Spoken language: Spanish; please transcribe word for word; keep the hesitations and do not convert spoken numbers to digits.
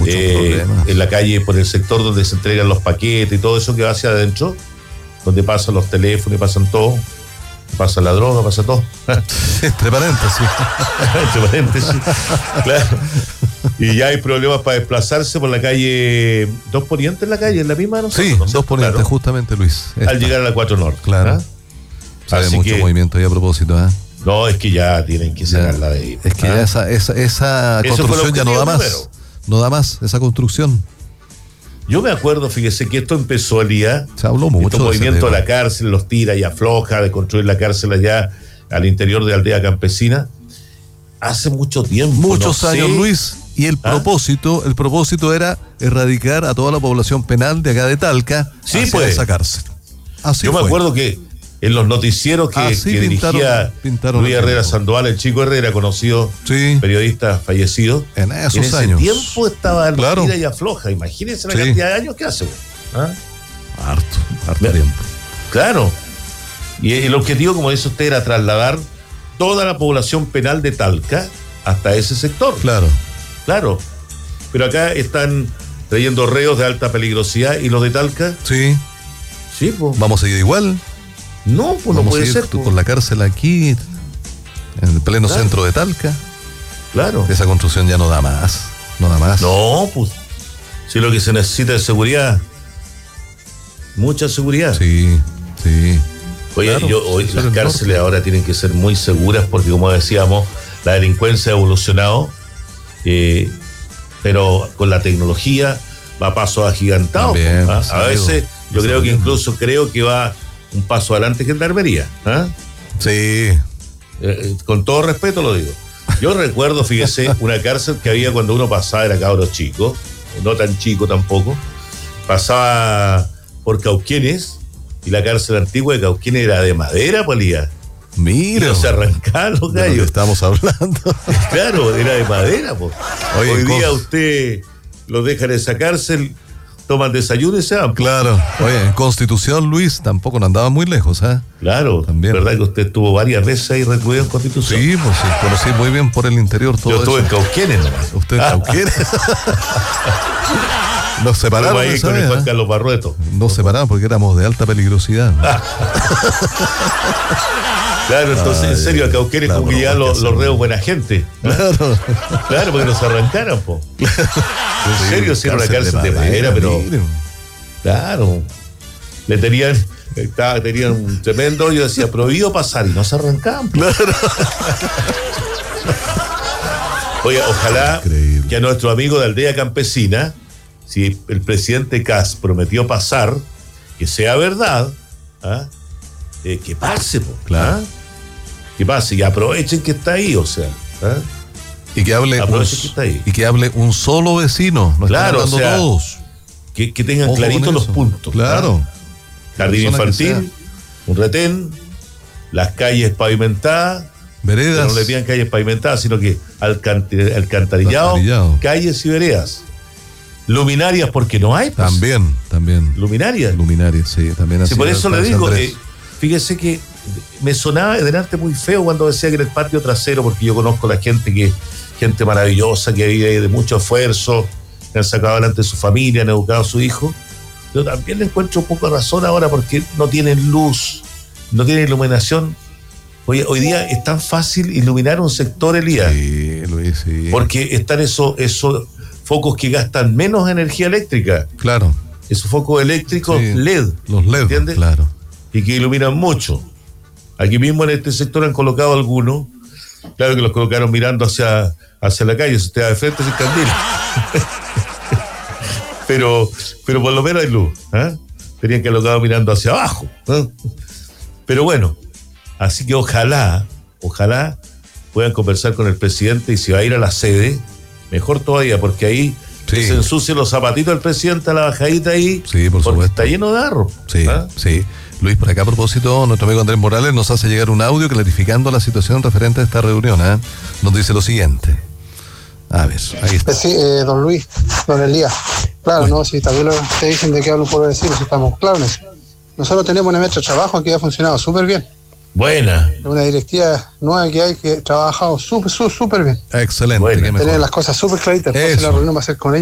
muchos eh, problemas. En la calle, por el sector donde se entregan los paquetes y todo eso que va hacia adentro, donde pasan los teléfonos y pasan todo, pasa la droga, pasa todo. Entre paréntesis. Entre paréntesis, claro. Y ya hay problemas para desplazarse por la calle Dos Ponientes, en la calle, en la misma de nosotros. Sí, ¿no? Dos Ponientes, claro. Justamente, Luis. Al Esta. llegar a la cuatro Norte. Claro. ¿Ah? Se ve Así mucho que, movimiento ahí a propósito, ¿eh? No, es que ya tienen que sacarla de ahí. Es que ¿ah? ya esa, esa, esa construcción ya no da más. Primero. No da más esa construcción. Yo me acuerdo, fíjese, que esto empezó el día. Se habló mucho. Estos movimientos de la cárcel, los tira y afloja, de construir la cárcel allá al interior de Aldea Campesina. Hace mucho tiempo. Muchos no años, sé. Luis. Y el ¿Ah? propósito, el propósito era erradicar a toda la población penal de acá de Talca sí, hacia pues. esa cárcel. Así Yo fue. me acuerdo que en los noticieros que, Así que pintaron, dirigía pintaron Luis el Herrera tiempo. Sandoval, el chico Herrera, conocido Sí. periodista fallecido. En esos en ese años. tiempo estaba en Claro. tira y afloja. Imagínense la Sí. cantidad de años que hace. ¿Ah? Harto, harto Ya. tiempo. Claro. Y el objetivo, como dice usted, era trasladar toda la población penal de Talca hasta ese sector. Claro. Claro. Pero acá están trayendo reos de alta peligrosidad y los de Talca, Sí. sí, pues. Vamos a seguir igual. No, pues no Vamos puede a ir ser. con po. la cárcel aquí, en el pleno Claro. centro de Talca. Claro. Esa construcción ya no da más. No da más. No, pues. Si lo que se necesita es seguridad. Mucha seguridad. Sí, sí. Oye, Claro, yo, hoy eso las es el cárceles norte. ahora tienen que ser muy seguras porque, como decíamos, la delincuencia ha evolucionado, eh, pero con la tecnología va a pasos agigantados. También, ¿ah? sí, A veces yo sí, creo que sí. incluso creo que va un paso adelante Gendarmería. ¿ah? Sí. Eh, eh, con todo respeto lo digo. Yo recuerdo, fíjese, una cárcel que había cuando uno pasaba, era cabro chico, no tan chico tampoco, pasaba por Cauquenes, y la cárcel antigua de Cauquenes era de madera, polía. Mira. No se arrancaban los de lo que gallos. estamos hablando. Claro, era de madera, po. Oye, Hoy ¿cómo? día usted lo deja en esa cárcel, toman desayuno y se van. Claro. Oye, en Constitución, Luis, tampoco no andaba muy lejos, ¿eh? Claro, También. ¿verdad que usted estuvo varias veces ahí recluido en Constitución? Sí, pues sí, conocí muy bien por el interior todo Yo estuve en eso. Cauquenes nomás. Usted en Cauquenes. Nos separaron, Estuve ahí esa con el vez, Juan ¿eh? Carlos Barrueto. Nos separaron porque éramos de alta peligrosidad. Claro, entonces, Ay, en serio, a Cauquenes la como que broma llegaban que los, los hacen. reos buena gente. Claro. Claro, porque nos arrancaran, po. En serio, si era una cárcel de madera, pero... mire. Claro. Le tenían... Estaba, tenían un tremendo, yo decía, prohibido pasar, y no se arrancaban. po. Oye, ojalá Increíble. que a nuestro amigo de Aldea Campesina, si el presidente Kast prometió pasar, que sea verdad, ¿ah? eh, que pase, po, Claro. ¿ah? Que pase y aprovechen que está ahí, o sea. ¿ah? Y que hable un, Aproveche que está ahí. y que hable un solo vecino. No Claro, están hablando o sea, todos. Que, que tengan Ojo claritos con los eso. puntos. Claro. ¿ah? Jardín Persona que infantil, un retén, las calles pavimentadas. Pero Veredas. no le pidan calles pavimentadas, sino que alcant- alcantarillado, Alcantarillado. calles y veredas. Luminarias, porque no hay. Pues. También, también. Luminarias. Luminarias, sí, también así. Sí, por eso le San digo, Andrés. eh, fíjese que me sonaba delante muy feo cuando decía que era el patio trasero, porque yo conozco a la gente que, gente maravillosa, que vive de mucho esfuerzo, que han sacado adelante su familia, han educado a su hijo. Yo también le encuentro un poco de razón ahora porque no tienen luz, no tienen iluminación. Hoy, hoy día es tan fácil iluminar un sector, Elías, Sí, Luis, sí. porque están esos, esos focos que gastan menos energía eléctrica, Claro. esos focos eléctricos Sí, L E D, Los L E D, ¿entiendes? claro. Y que iluminan mucho. Aquí mismo en este sector han colocado algunos, claro que los colocaron mirando hacia, hacia la calle, si usted va de frente sin candil. pero, pero por lo menos hay luz. ¿eh? Tenían que colocado mirando hacia abajo. ¿eh? Pero bueno, así que ojalá, ojalá puedan conversar con el presidente y si va a ir a la sede, mejor todavía, porque ahí Sí. que se ensucien los zapatitos del presidente a la bajadita ahí, Sí, por porque supuesto. está lleno de arro. Sí, ¿ah? sí. Luis, por acá a propósito, nuestro amigo Andrés Morales nos hace llegar un audio clarificando la situación referente a esta reunión. ¿eh? Nos dice lo siguiente. A ver, ahí está. Sí, eh, don Luis, don Elías. Claro, Bueno. no, si también lo, te dicen de que hablo por decir, si estamos claros en eso. Nosotros tenemos una meta de trabajo que ha funcionado súper bien. Buena. Una directiva nueva que hay que ha trabajado súper, súper, súper bien. Excelente. Bueno, qué mejor. Tener las cosas súper claritas. Entonces Eso. la reunión va a ser con ellos.